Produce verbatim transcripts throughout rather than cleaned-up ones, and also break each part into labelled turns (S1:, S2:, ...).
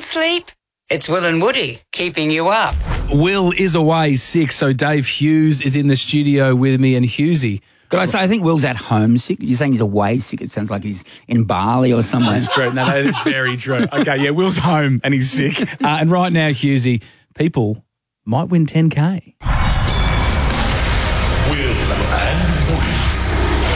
S1: asleep? It's Will and Woody keeping you up.
S2: Will is away sick, so Dave Hughes is in the studio with me and Hughesy.
S3: Could I say, I think Will's at home sick. You're saying he's away sick. It sounds like he's in Bali or somewhere.
S2: That's true. No, that is very true. Okay, yeah, Will's home and he's sick. Uh, and right now, Hughesy, people might win ten K.
S4: Will and Woody's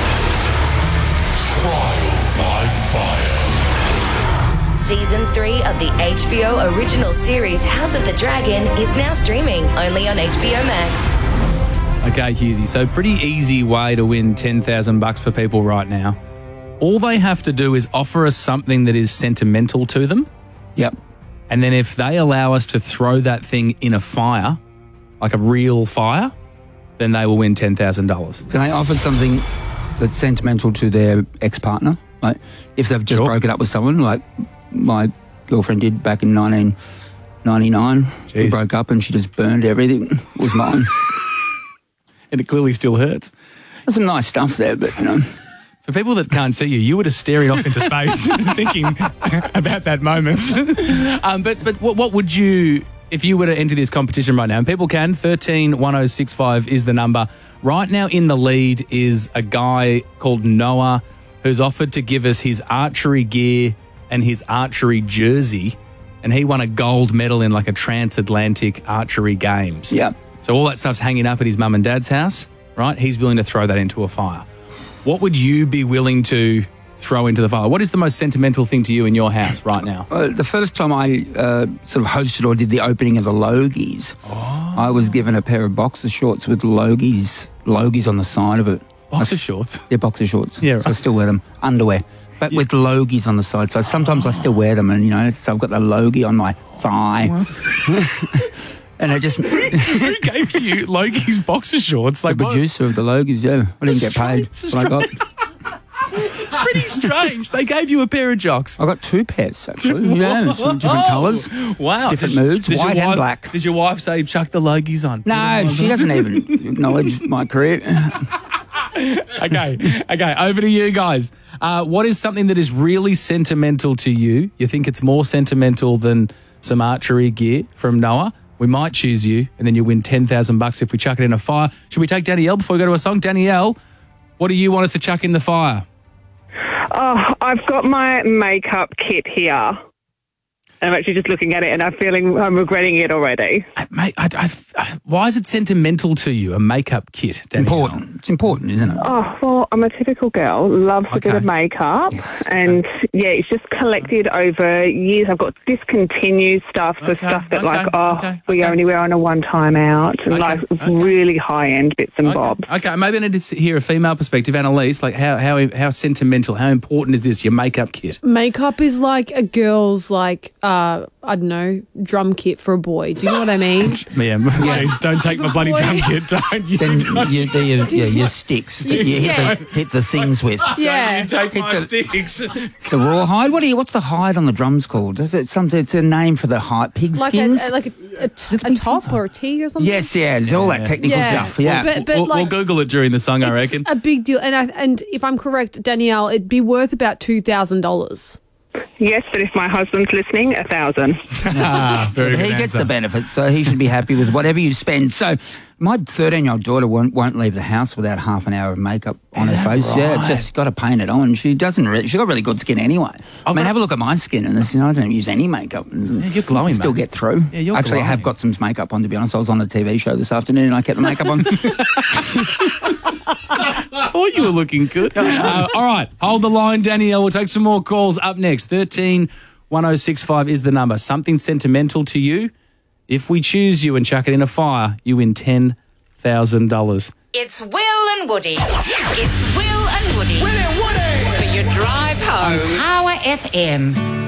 S4: Trial by Fire.
S5: Season three of the H B O original series House of the Dragon is now streaming only on H B O Max.
S2: Okay, Hughesy, so pretty easy way to win ten thousand bucks for people right now. All they have to do is offer us something that is sentimental to them.
S3: Yep.
S2: And then if they allow us to throw that thing in a fire, like a real fire, then they will win ten thousand dollars.
S3: Can I offer something that's sentimental to their ex-partner? Like if they've just
S2: Sure.
S3: broken up with someone, like my girlfriend did back in nineteen ninety-nine. We
S2: Jeez.
S3: broke up and she just burned everything. It was mine.
S2: And it clearly still hurts.
S3: There's some nice stuff there, but, you know.
S2: For people that can't see you, you were just staring off into space thinking about that moment. um, but but what, what would you, if you were to enter this competition right now, and people can, thirteen one oh six five is the number. Right now in the lead is a guy called Noah who's offered to give us his archery gear and his archery jersey, and he won a gold medal in like a transatlantic archery games.
S3: Yep.
S2: So all that stuff's hanging up at his mum and dad's house, right? He's willing to throw that into a fire. What would you be willing to throw into the fire? What is the most sentimental thing to you in your house right now?
S3: Uh, the first time I uh, sort of hosted or did the opening of the Logies,
S2: Oh.
S3: I was given a pair of boxer shorts with Logies, Logies on the side of it.
S2: Boxer shorts?
S3: Yeah, boxer shorts.
S2: Yeah,
S3: So I
S2: right.
S3: still wear them. Underwear. But with Logies on the side. So sometimes I still wear them and, you know, so I've got the Logie on my thigh. And I just...
S2: Who gave you Loki's boxer shorts? Like
S3: The
S2: what?
S3: producer of the Logies, yeah. I didn't get paid.
S2: It's a
S3: But I got,
S2: It's pretty strange. They gave you a pair of jocks.
S3: I got two pairs, actually. Yeah, some different colours.
S2: Wow.
S3: Different
S2: Does-
S3: moods,
S2: does your
S3: white and
S2: wife-
S3: black.
S2: Does your wife say, chuck the Logies on?
S3: No, she doesn't even acknowledge my career.
S2: Okay, okay, over to you guys. Uh, what is something that is really sentimental to you? You think it's more sentimental than some archery gear from Noah? We might choose you, and then you win ten thousand bucks if we chuck it in a fire. Should we take Danielle before we go to a song? Danielle, what do you want us to chuck in the fire?
S6: Oh, I've got my makeup kit here. I'm actually just looking at it and I'm feeling, I'm regretting it already.
S2: I, mate, I, I, I- why is it sentimental to you, a makeup kit, Danielle?
S3: Important. It's important, isn't it?
S6: Oh, well, I'm a typical girl, loves a bit
S2: Okay.
S6: of makeup.
S3: Yes.
S6: And, yeah, it's just collected over years. I've got discontinued stuff for
S2: Okay,
S6: stuff that,
S2: okay,
S6: like, oh,
S2: okay,
S6: we
S2: okay.
S6: only wear on a one-time out. And,
S2: Okay,
S6: like,
S2: okay.
S6: really high-end bits and bobs.
S2: Okay, okay, maybe I need to hear a female perspective. Annalise, like how, how, how sentimental, how important is this, your makeup kit?
S7: Makeup is like a girl's, like, uh, I don't know, drum kit for a boy. Do you know what I mean?
S2: Yeah, please don't take my bloody
S7: boy.
S2: drum kit. Don't you?
S3: Then
S2: don't,
S3: you, the, your, yeah, your sticks that you hit
S7: Yeah.
S3: the, hit the things with.
S7: Yeah.
S2: you take
S3: Hit
S2: my
S3: the-
S2: sticks.
S3: The rawhide? What do you, what's the hide on the drums called? Is it something, it's a name for the hide, pig
S7: Like
S3: skins?
S7: a, like a, a, t- a top or a tee or something?
S3: Yes, yeah, it's all that technical
S7: Yeah.
S3: stuff. Yeah.
S7: But, but
S2: we'll,
S7: like,
S2: we'll Google it during the song, I
S7: it's
S2: reckon.
S7: a big deal. And I, and if I'm correct, Danielle, it'd be worth about two thousand dollars.
S6: Yes, but if my husband's listening, a thousand.
S2: Ah, very
S3: But
S2: good
S3: he gets
S2: answer.
S3: the benefits, so he should be happy with whatever you spend. So my thirteen-year-old daughter won't, won't leave the house without half an hour of makeup on her face. Yeah, just got to paint it on. She doesn't. Really, she's got really good skin anyway. I mean,
S2: got-
S3: have a look at my skin, and this, you know, I don't use any makeup. Yeah,
S2: you're glowing,
S3: Still
S2: mate.
S3: get through.
S2: Yeah, you're
S3: Actually, I have
S2: glowing.
S3: got some makeup on. To be honest, I was on a T V show this afternoon, and I kept the makeup on.
S2: I thought you were looking good. Uh, all right, hold the line, Danielle. We'll take some more calls up next. thirteen one oh six five is the number. Something sentimental to you? If we choose you and chuck it in a fire, you win ten thousand dollars.
S1: It's Will and Woody. It's Will and Woody. Will and Woody! For your drive home. Power F M.